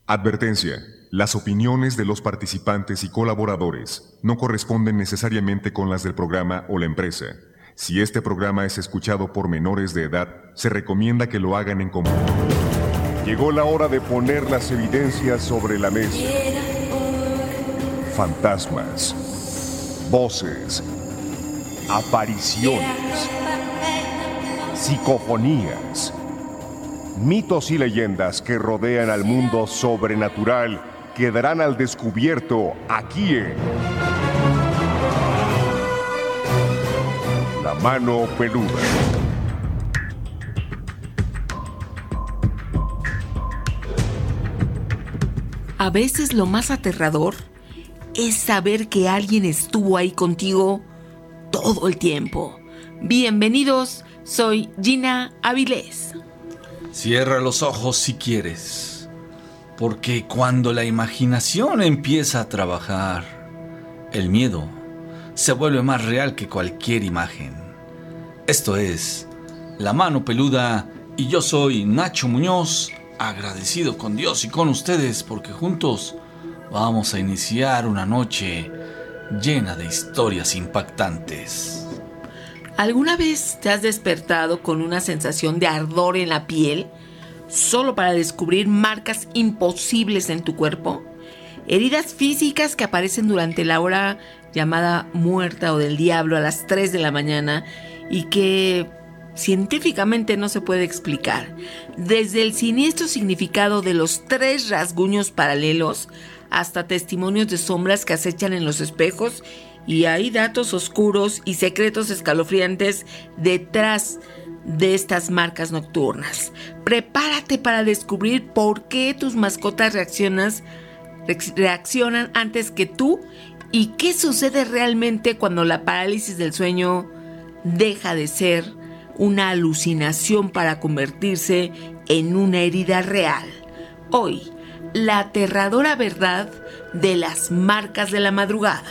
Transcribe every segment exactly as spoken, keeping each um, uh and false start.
Advertencia. Las opiniones de los participantes y colaboradores no corresponden necesariamente con las del programa o la empresa. Si este programa es escuchado por menores de edad, se recomienda que lo hagan en común. Llegó la hora de poner las evidencias sobre la mesa. Fantasmas, voces, apariciones, psicofonías, mitos y leyendas que rodean al mundo sobrenatural quedarán al descubierto aquí en La Mano Peluda. A veces lo más aterrador es saber que alguien estuvo ahí contigo todo el tiempo. Bienvenidos, soy Gina Avilés. Cierra los ojos si quieres, porque cuando la imaginación empieza a trabajar, el miedo se vuelve más real que cualquier imagen. Esto es La Mano Peluda y yo soy Nacho Muñoz, agradecido con Dios y con ustedes porque juntos vamos a iniciar una noche llena de historias impactantes. ¿Alguna vez te has despertado con una sensación de ardor en la piel solo para descubrir marcas imposibles en tu cuerpo? Heridas físicas que aparecen durante la hora llamada muerta o del diablo a las tres de la mañana y que científicamente no se puede explicar. Desde el siniestro significado de los tres rasguños paralelos hasta testimonios de sombras que acechan en los espejos, y hay datos oscuros y secretos escalofriantes detrás de estas marcas nocturnas. Prepárate para descubrir por qué tus mascotas reaccionas, reaccionan antes que tú y qué sucede realmente cuando la parálisis del sueño deja de ser una alucinación para convertirse en una herida real. Hoy, la aterradora verdad de las marcas de la madrugada.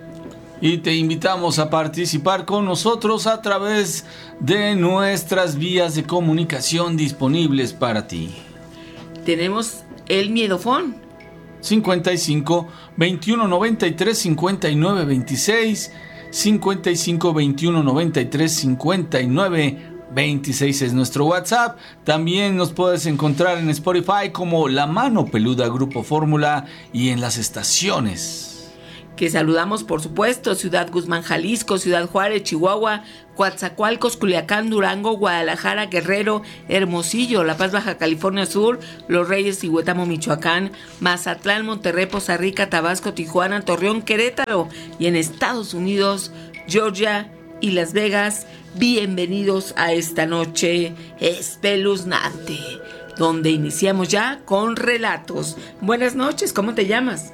Y te invitamos a participar con nosotros a través de nuestras vías de comunicación disponibles para ti. Tenemos el miedofón. cincuenta y cinco, veintiuno, noventa y tres, cincuenta y nueve, veintiséis. cincuenta y cinco, veintiuno, noventa y tres, cincuenta y nueve, veintiséis es nuestro WhatsApp. También nos puedes encontrar en Spotify como La Mano Peluda Grupo Fórmula y en las estaciones que saludamos, por supuesto: Ciudad Guzmán, Jalisco; Ciudad Juárez, Chihuahua; Coatzacoalcos, Culiacán, Durango; Guadalajara, Guerrero; Hermosillo, La Paz, Baja California Sur; Los Reyes y Huetamo, Michoacán; Mazatlán, Monterrey, Poza Rica, Tabasco, Tijuana, Torreón, Querétaro; y en Estados Unidos, Georgia y Las Vegas. Bienvenidos a esta noche espeluznante, donde iniciamos ya con relatos. Buenas noches, ¿cómo te llamas?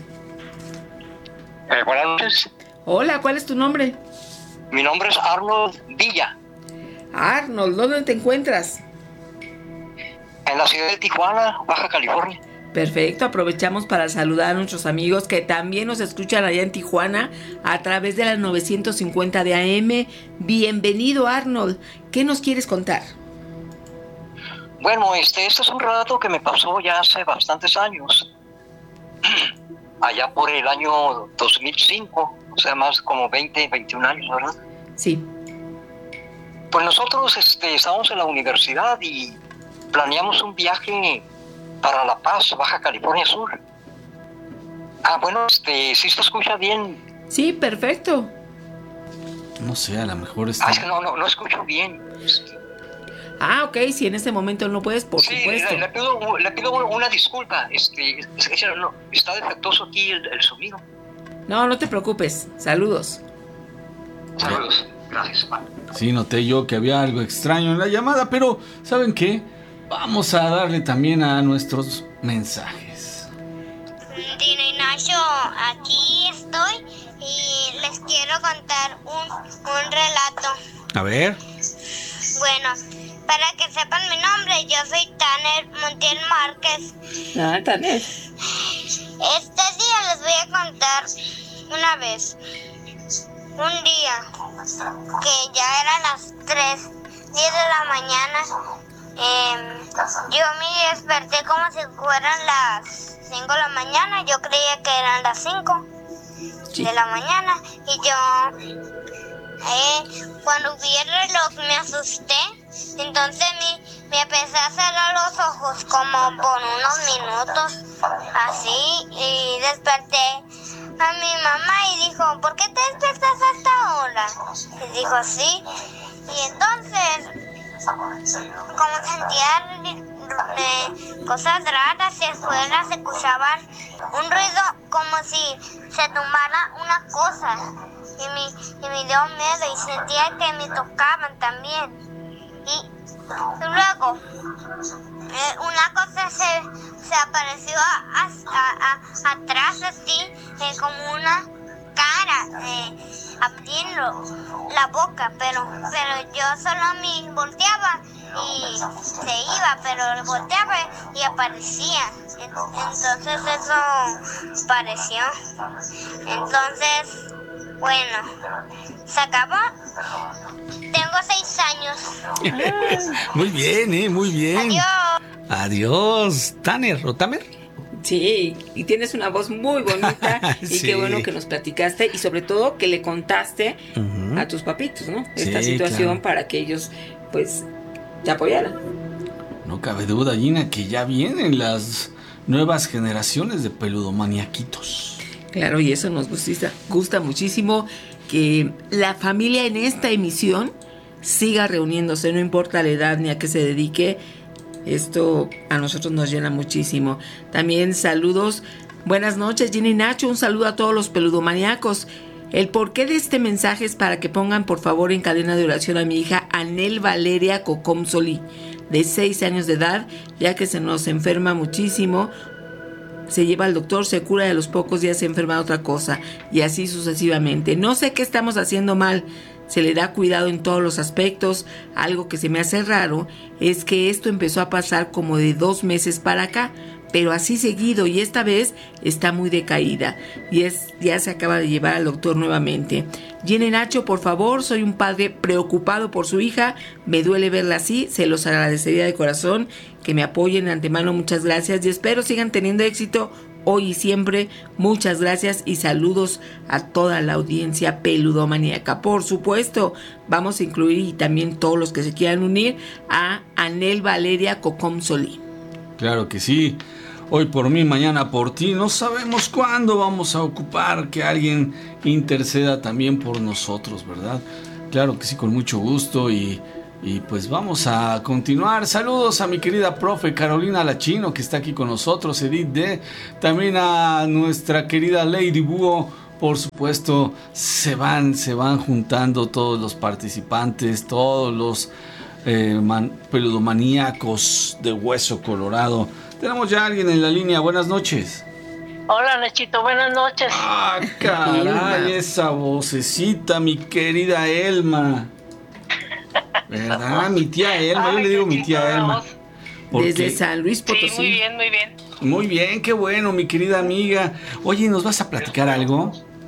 Eh, buenas noches. Hola, ¿cuál es tu nombre? Mi nombre es Arnold Villa. Arnold, ¿dónde te encuentras? En la ciudad de Tijuana, Baja California. Perfecto, aprovechamos para saludar a nuestros amigos que también nos escuchan allá en Tijuana a través de las novecientos cincuenta de A M. Bienvenido, Arnold. ¿Qué nos quieres contar? Bueno, este, este es un relato que me pasó ya hace bastantes años. Allá por el año dos mil cinco, o sea, más como veinte, veintiún años, ¿verdad? Sí. Pues nosotros este, estábamos en la universidad y planeamos un viaje para La Paz, Baja California Sur. Ah, bueno, este, ¿sí se escucha bien? Sí, perfecto. No sé, a lo mejor está... Ah, es que no, no, no escucho bien. Este... Ah, ok, si en este momento no puedes, por sí, supuesto. Sí, le, le, pido, le pido una disculpa. Este, es que no, está defectuoso aquí el, el sonido. No, no te preocupes. Saludos. Saludos. Gracias. Sí, noté yo que había algo extraño en la llamada, pero ¿saben qué? Vamos a darle también a nuestros mensajes. Gina y Nacho, aquí estoy y les quiero contar un, un relato. A ver. Bueno, para que sepan mi nombre, yo soy Tanner Montiel Márquez. Ah, Tanner. Este día les voy a contar una vez. Un día que ya eran las tres, diez de la mañana, Eh, yo me desperté como si fueran las cinco de la mañana. Yo creía que eran las cinco Sí. de la mañana. Y yo, eh, cuando vi el reloj, me asusté. Entonces me, me empecé a cerrar los ojos como por unos minutos, así, y desperté a mi mamá y dijo, ¿por qué te despertas hasta ahora? Y dijo, sí. Y entonces, como sentía eh, cosas raras y afuera se escuchaba un ruido como si se tumbara una cosa. Y me, y me dio miedo y sentía que me tocaban también. Y luego eh, una cosa se, se apareció a, a, a, atrás así, eh, como una cara, eh, abriendo la boca, pero, pero yo solo me volteaba y se iba, pero volteaba y aparecía. Entonces eso pareció. Entonces, bueno, se acabó. Tengo seis años. Muy bien, ¿eh? Muy bien. Adiós. Adiós. Tanner, ¿o Tamer? Sí, y tienes una voz muy bonita y Sí. qué bueno que nos platicaste y sobre todo que le contaste Ujú. a tus papitos, ¿no? Esta Sí, situación claro. para que ellos, pues, te apoyaran. No cabe duda, Gina, que ya vienen las nuevas generaciones de peludomaniaquitos. Claro, y eso nos gusta, gusta muchísimo, que la familia en esta emisión siga reuniéndose, no importa la edad ni a qué se dedique. Esto a nosotros nos llena muchísimo. También saludos, buenas noches Gina y Nacho, un saludo a todos los peludomaníacos. El porqué de este mensaje es para que pongan por favor en cadena de oración a mi hija Anel Valeria Cocom-Solí, de seis años de edad, ya que se nos enferma muchísimo. Se lleva al doctor, se cura y a los pocos días se enferma de otra cosa, y así sucesivamente. No sé qué estamos haciendo mal, se le da cuidado en todos los aspectos. Algo que se me hace raro es que esto empezó a pasar como de dos meses para acá, pero así seguido, y esta vez está muy decaída y es, ya se acaba de llevar al doctor nuevamente. Gina y Nacho, por favor, soy un padre preocupado por su hija, me duele verla así, se los agradecería de corazón que me apoyen de antemano, muchas gracias y espero sigan teniendo éxito hoy y siempre. Muchas gracias y saludos a toda la audiencia peludomaníaca. Por supuesto, vamos a incluir y también todos los que se quieran unir a Anel Valeria Cocom-Solí. Claro que sí. Hoy por mí, mañana por ti. No sabemos cuándo vamos a ocupar que alguien interceda también por nosotros, ¿verdad? Claro que sí, con mucho gusto y, y pues vamos a continuar. Saludos a mi querida profe Carolina Lachino, que está aquí con nosotros, Edith D. También a nuestra querida Lady Búho. Por supuesto, se van, se van juntando todos los participantes, todos los eh, man, peludomaníacos de Hueso Colorado. Tenemos ya a alguien en la línea. Buenas noches. Hola, Nachito, buenas noches. Ah, caray, esa vocecita, mi querida Elma. ¿Verdad? Mi tía Elma, yo Ay, le digo mi qué tía chingada Elma. voz. Porque- Desde San Luis Potosí. Sí, muy bien, muy bien. Muy bien, qué bueno, mi querida amiga. Oye, ¿nos vas a platicar algo?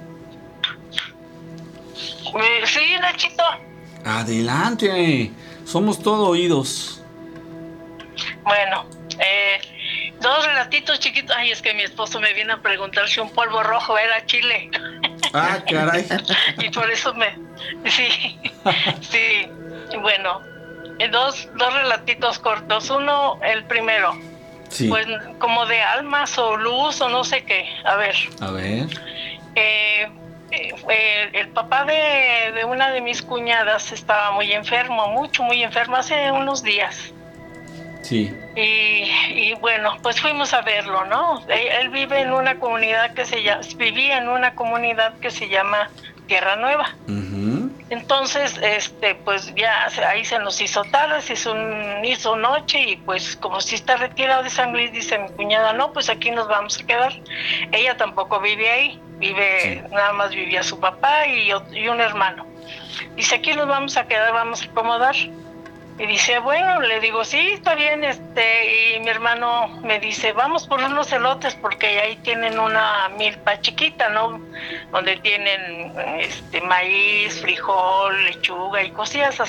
Eh, Sí, Nachito. Adelante, somos todo oídos. Bueno, eh, dos relatitos chiquitos. Ay, es que mi esposo me viene a preguntar si un polvo rojo era chile. Ah, caray. Y por eso me... Sí, sí. Bueno, eh, dos, dos relatitos cortos. Uno, el primero. Sí. Pues como de almas o luz o no sé qué. A ver. A ver. Eh, eh, eh, el papá de, de una de mis cuñadas estaba muy enfermo, mucho, muy enfermo, hace unos días. Sí. Y, y bueno, pues fuimos a verlo, ¿no? Él, él vive en una comunidad que se llama, vivía en una comunidad que se llama Tierra Nueva. Ujú. Entonces, este, pues ya se- ahí se nos hizo tarde, se hizo, un- hizo noche y pues como si está retirado de San Luis, dice mi cuñada, no, pues aquí nos vamos a quedar. Ella tampoco vive ahí, vive, Sí. nada más vivía su papá y, ot- y un hermano. Dice, aquí nos vamos a quedar, vamos a acomodar. Y dice, bueno, le digo, sí, está bien, este, y mi hermano me dice, vamos por unos elotes, porque ahí tienen una milpa chiquita, ¿no? Donde tienen, este, maíz, frijol, lechuga y cosillas así.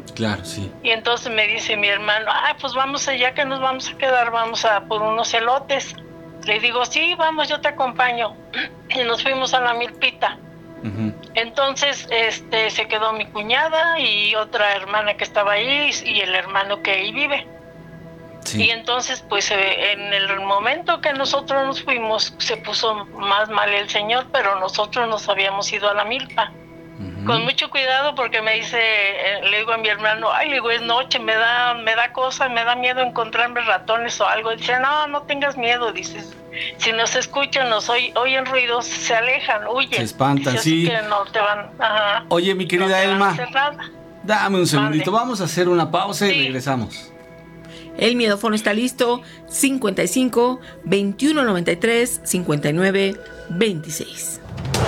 Claro, sí. Y entonces me dice mi hermano, ah, pues vamos allá que nos vamos a quedar, vamos a por unos elotes. Le digo, sí, vamos, yo te acompaño. Y nos fuimos a la milpita. Uh-huh. Entonces este, se quedó mi cuñada y otra hermana que estaba ahí y el hermano que ahí vive. Sí. Y entonces pues eh, en el momento que nosotros nos fuimos se puso más mal el señor, pero nosotros nos habíamos ido a la milpa. Uh-huh. Con mucho cuidado porque me dice, eh, le digo a mi hermano, ay, le digo, es noche, me da, me da cosa, me da miedo encontrarme ratones o algo. Dice, no, no tengas miedo, dices. Si nos escuchan, nos oy, oyen ruidos, se alejan, huyen. Se espantan, dice, sí. Que no te van, ajá, Oye, mi querida no Elma, dame un segundito, Mande. Vamos a hacer una pausa sí. y regresamos. El miedófono está listo, cincuenta y cinco, veintiuno noventa y tres, cincuenta y nueve, veintiséis.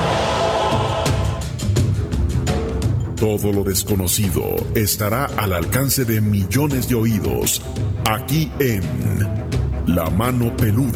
Todo lo desconocido estará al alcance de millones de oídos, aquí en La Mano Peluda.